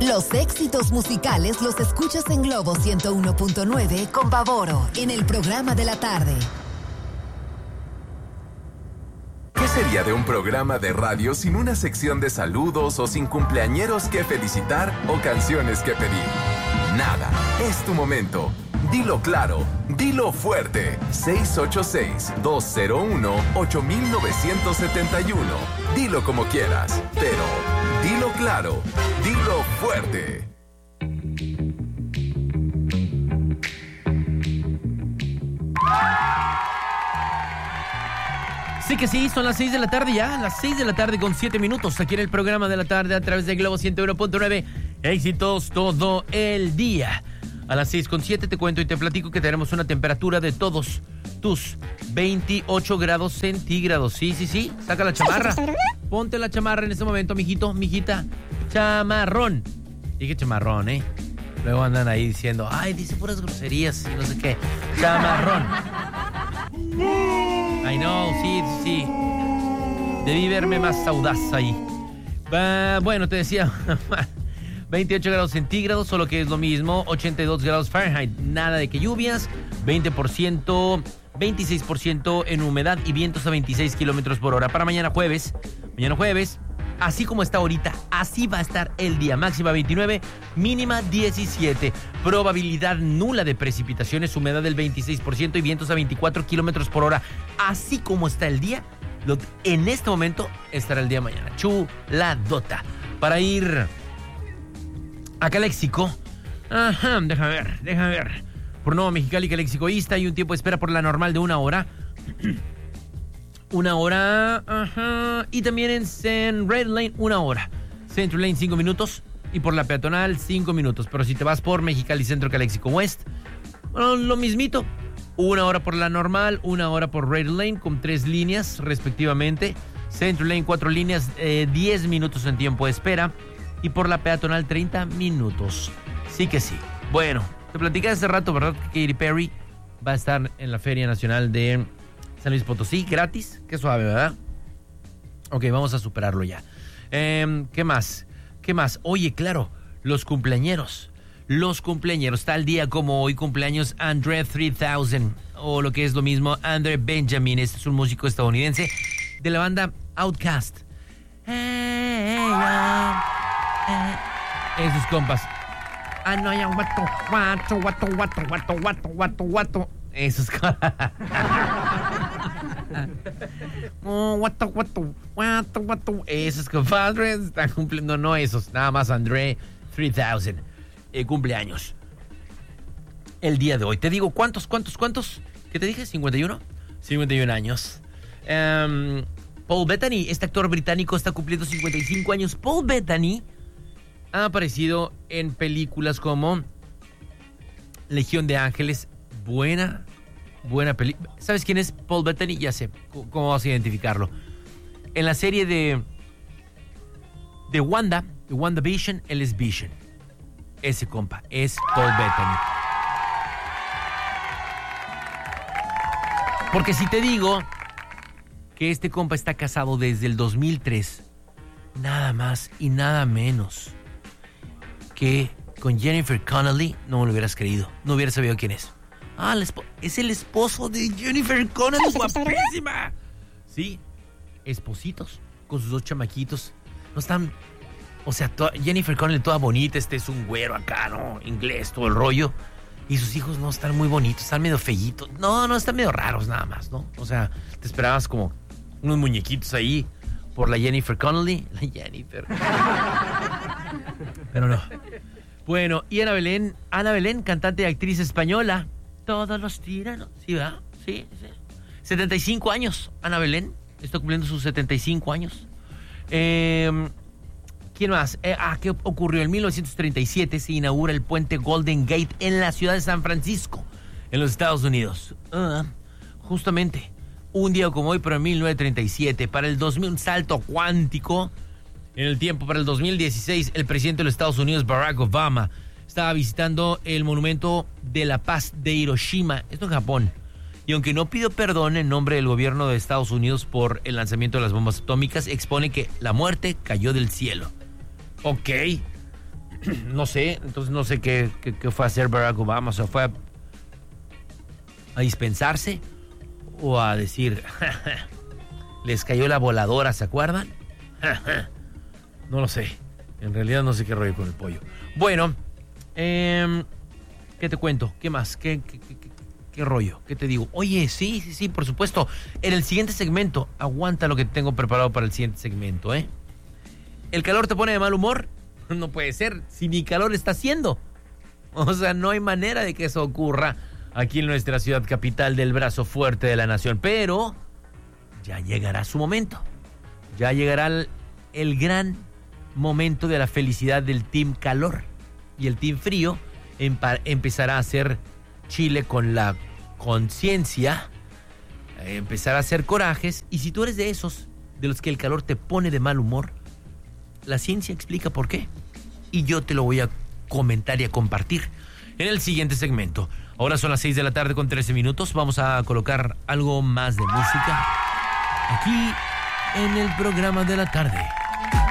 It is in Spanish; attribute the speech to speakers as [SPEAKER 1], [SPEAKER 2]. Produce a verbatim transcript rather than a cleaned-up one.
[SPEAKER 1] Los éxitos musicales los escuchas en Globo ciento uno punto nueve con Pavoro en el programa de la tarde.
[SPEAKER 2] ¿Qué sería de un programa de radio sin una sección de saludos o sin cumpleañeros que felicitar o canciones que pedir? Nada, es tu momento. Dilo claro, dilo fuerte. seis ocho seis, dos cero uno, ocho nueve siete uno. Dilo como quieras, pero dilo claro, dilo fuerte.
[SPEAKER 3] Sí que sí, son las seis de la tarde ya, las seis de la tarde con siete minutos, aquí en el programa de la tarde a través de Globo ciento uno punto nueve, éxitos todo el día. A las seis con siete te cuento y te platico que tenemos una temperatura de todos tus veintiocho grados centígrados. Sí, sí, sí, saca la chamarra. Ponte la chamarra en este momento, mijito, mijita. Chamarrón. Dije chamarrón, ¿eh? Luego andan ahí diciendo, ay, dice puras groserías y no sé qué. Chamarrón. I know, sí, sí, sí. Debí verme más audaz ahí. Uh, bueno, te decía... veintiocho grados centígrados, solo que es lo mismo, ochenta y dos grados Fahrenheit, nada de que lluvias, veinte por ciento, veintiséis por ciento en humedad y vientos a veintiséis kilómetros por hora. Para mañana jueves, mañana jueves, así como está ahorita, así va a estar el día. Máxima veintinueve, mínima diecisiete. Probabilidad nula de precipitaciones, humedad del veintiséis por ciento y vientos a veinticuatro kilómetros por hora. Así como está el día, en este momento estará el día mañana. Chuladota. Para ir... a Caléxico, ajá, déjame ver, déjame ver. Por Nuevo Mexicali, Caléxicoísta, y un tiempo de espera por la normal de una hora. Una hora, ajá. Y también en, en Red Lane, una hora. Central Lane, cinco minutos. Y por la peatonal, cinco minutos. Pero si te vas por Mexicali Centro, Caléxico West, bueno, lo mismito. Una hora por la normal, una hora por Red Lane, con tres líneas respectivamente. Central Lane, cuatro líneas, eh, diez minutos en tiempo de espera. Y por la peatonal, treinta minutos. Sí que sí. Bueno, te platicé hace rato, ¿verdad? Que Katy Perry va a estar en la Feria Nacional de San Luis Potosí, gratis. Qué suave, ¿verdad? Ok, vamos a superarlo ya. Eh, ¿Qué más? ¿Qué más? Oye, claro, los cumpleañeros. Los cumpleañeros. Tal día como hoy, cumpleaños Andre three thousand. O lo que es lo mismo, Andre Benjamin. Este es un músico estadounidense de la banda Outkast. Hey, yeah. Esos compas. Ah, no, ya, guato, guato, guato, guato, guato, guato, guato, guato. Esos compas. Oh, guato, guato, guato, guato. Esos compadres están cumpliendo, no esos, nada más André three thousand. Eh, cumpleaños. El día de hoy. Te digo, ¿cuántos, cuántos, cuántos? ¿Qué te dije? ¿cincuenta y uno? cincuenta y uno años. Um, Paul Bettany, este actor británico, está cumpliendo cincuenta y cinco años. Paul Bettany ha aparecido en películas como Legión de Ángeles. Buena, buena película. ¿Sabes quién es Paul Bettany? Ya sé. ¿Cómo vas a identificarlo? En la serie de de Wanda, de WandaVision, él es Vision. Ese compa es Paul Bettany. Porque si te digo que este compa está casado desde el dos mil tres, nada más y nada menos que con Jennifer Connelly, no me lo hubieras creído, no hubieras sabido quién es. Ah, el esp- es el esposo de Jennifer Connelly, guapísima. Sí, espositos con sus dos chamaquitos. No están, o sea, to- Jennifer Connelly toda bonita, este es un güero acá, ¿no? Inglés, todo el rollo. Y sus hijos no están muy bonitos, están medio feyitos. No, no, están medio raros nada más, ¿no? O sea, te esperabas como unos muñequitos ahí por la Jennifer Connelly. La Jennifer. Pero no. Bueno, y Ana Belén, Ana Belén, cantante y actriz española. Todos los tiranos. ¿Sí, verdad? Sí, sí. setenta y cinco años, Ana Belén. Está cumpliendo sus setenta y cinco años. Eh, ¿Quién más? Eh, ah, ¿qué ocurrió? En mil novecientos treinta y siete se inaugura el puente Golden Gate en la ciudad de San Francisco, en los Estados Unidos. Uh, justamente, un día como hoy, pero en mil novecientos treinta y siete, para el dos mil, un salto cuántico en el tiempo. Para el dos mil dieciséis, el presidente de los Estados Unidos, Barack Obama, estaba visitando el monumento de la paz de Hiroshima, esto en Japón. Y aunque no pidió perdón en nombre del gobierno de Estados Unidos por el lanzamiento de las bombas atómicas, expone que la muerte cayó del cielo. Ok. no sé, entonces no sé qué, qué, qué fue a hacer Barack Obama. O sea, fue a, a dispensarse o a decir, les cayó la voladora, ¿se acuerdan? No lo sé. En realidad no sé qué rollo con el pollo. Bueno, eh, ¿qué te cuento? ¿Qué más? ¿Qué, qué, qué, qué, qué rollo? ¿Qué te digo? Oye, sí, sí, sí, por supuesto. En el siguiente segmento, aguanta lo que tengo preparado para el siguiente segmento, ¿eh? ¿El calor te pone de mal humor? No puede ser, si ni calor está haciendo. O sea, no hay manera de que eso ocurra aquí en nuestra ciudad capital del brazo fuerte de la nación. Pero ya llegará su momento. Ya llegará el, el gran momento de la felicidad del Team Calor. Y el Team Frío empa- empezará a hacer chile con la conciencia, eh, empezará a hacer corajes. Y si tú eres de esos, de los que el calor te pone de mal humor, la ciencia explica por qué. Y yo te lo voy a comentar y a compartir en el siguiente segmento. Ahora son las seis de la tarde con trece minutos. Vamos a colocar algo más de música aquí en el programa de la tarde.